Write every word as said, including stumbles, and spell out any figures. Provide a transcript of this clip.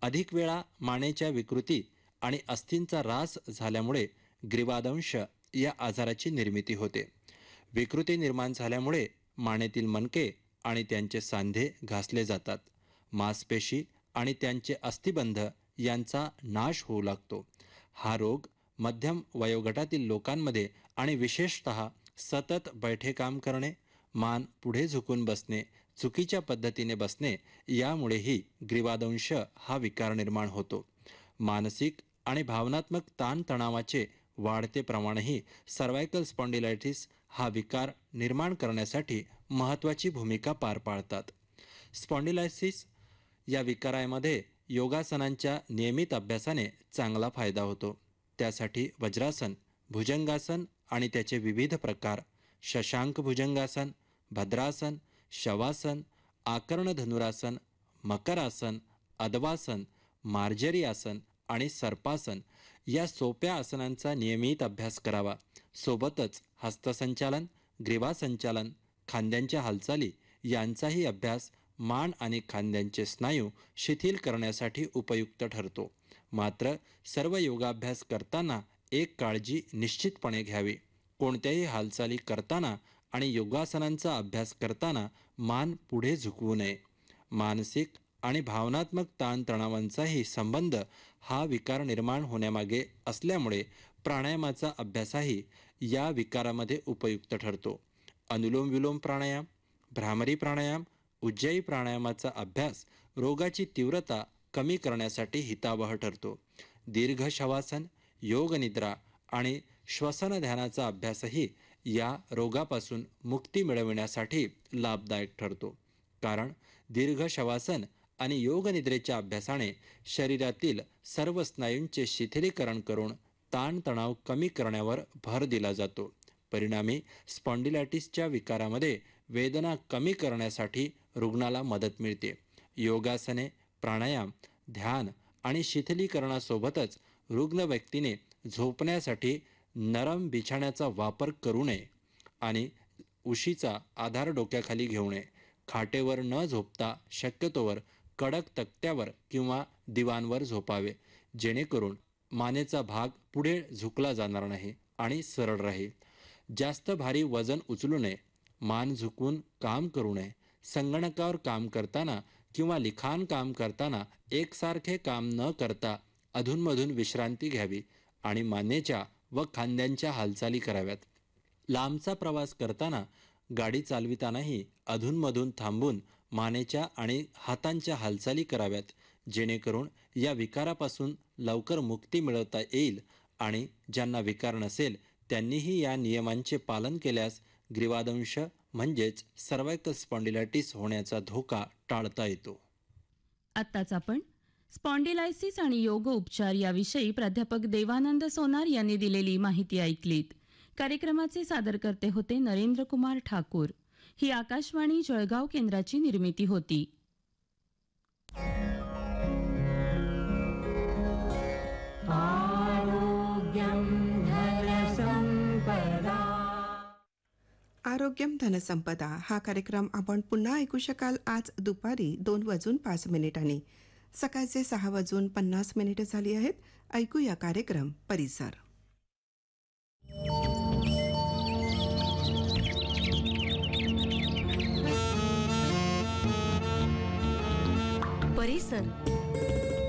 अधिक वेळा मानेच्या विकृती आणि अस्थींचा ऱ्हास झाल्यामुळे ग्रीवादंश या आजाराची निर्मिती होते. विकृती निर्माण झाल्यामुळे मानेतील मणके आणि त्यांचे सांधे घासले जातात. मांसपेशी आणि त्यांचे अस्थिबंध यांचा नाश होऊ लागतो. हा रोग मध्यम वयोगटातील लोकांमध्ये आणि विशेषतः सतत बैठे काम करणे, मान पुढे झुकून बसणे, चुकीच्या पद्धतीने बसणे यामुळेही ग्रीवादंश हा विकार निर्माण होतो. मानसिक आणि भावनात्मक ताणतणावाचे वाढते प्रमाणही सर्वायकल स्पॉन्डिलायटिस हा विकार निर्माण करण्यासाठी महत्त्वाची भूमिका पार पाडतात. स्पॉन्डिलायसिस या विकारामध्ये योगासनांच्या नियमित अभ्यासाने चांगला फायदा होतो. त्यासाठी वज्रासन, भुजंगासन आणि त्याचे विविध प्रकार, शशांक भुजंगासन, भद्रासन, शवासन, आकर्ण धनुरासन, मकरासन, अदवासन, मार्जरी आसन आणि सर्पासन या सोप्या आसनांचा नियमित अभ्यास करावा. सोबतच हस्तसंचालन, ग्रीवासंचालन, खांद्यांच्या हालचाली यांचाही अभ्यास मान आणि खांद्यांचे स्नायू शिथिल करण्यासाठी उपयुक्त ठरतो. मात्र सर्व योगाभ्यास करताना एक काळजी निश्चितपणे घ्यावी. कोणत्याही हालचाली करताना आणि योगासनांचा अभ्यास करताना मान पुढे झुकवू नये. मानसिक आणि भावनात्मक ताणतणावांचाही संबंध हा विकार निर्माण होण्यामागे असल्यामुळे प्राणायामाचा अभ्यासही या विकारामध्ये उपयुक्त ठरतो. अनुलोम विलोम प्राणायाम, भ्रामरी प्राणायाम, उज्जायी प्राणायामाचा अभ्यास रोगाची तीव्रता कमी करण्यासाठी हितावह ठरतो. दीर्घ शवासन, योगनिद्रा आणि श्वसन ध्यानाचा अभ्यासही या रोगापासून मुक्ती मिळविण्यासाठी लाभदायक ठरतो. कारण दीर्घ शवासन आणि योगनिद्रेच्या अभ्यासाने शरीरातील सर्व स्नायूंचे शिथिलीकरण करून ताणतणाव कमी करण्यावर भर दिला जातो. परिणामी स्पॉन्डिलायटिसच्या विकारामध्ये वेदना कमी करण्यासाठी रुग्णाला मदत मिळते. योगासने, प्राणायाम, ध्यान आणि शिथिलीकरणासोबतच रुग्ण व्यक्तीने झोपण्यासाठी नरम बिछाण्याचा वापर करू नये आणि उशीचा आधार डोक्याखाली घेऊ नये. खाटेवर न झोपता शक्यतोवर कडक तक्त्यावर किंवा दिवाणवर झोपावे, जेणेकरून मानेचा भाग पुढे झुकला जाणार नाही आणि सरळ राहील. जास्त भारी वजन उचलू नये, मान झुकवून काम करू नये. संगणकावर काम करताना किंवा लिखाण काम करताना एकसारखे काम न करता अधूनमधून विश्रांती घ्यावी आणि मानेच्या व खांद्यांच्या हालचाली कराव्यात. लांबचा प्रवास करताना, गाडी चालवितानाही अधूनमधून थांबून मानेच्या आणि हातांच्या हालचाली कराव्यात, जेणेकरून या विकारापासून लवकर मुक्ती मिळवता येईल. आणि ज्यांना विकार नसेल त्यांनीही या नियमांचे पालन केल्यास ग्रीवादंश म्हणजेच सर्वायकल स्पॉन्डिलायटिस होण्याचा धोका टाळता येतो. आत्ताच आपण स्पॉन्डिलायसिस आणि योग उपचार याविषयी प्राध्यापक देवानंद सोनार यांनी दिलेली माहिती ऐकलीत. कार्यक्रमाचे सादरकर्ते होते नरेंद्र कुमार ठाकूर. ही आकाशवाणी जळगाव केंद्राची निर्मिती होती. आरोग्यम धनसंपदा हा कार्यक्रम आपण पुन्हा ऐकू शकाल आज दुपारी दोन वाजून पाच मिनिटांनी. सकाळचे सहा वाजून पन्नास मिनिटे झाली आहेत. ऐकूया कार्यक्रम परिसर. परिसर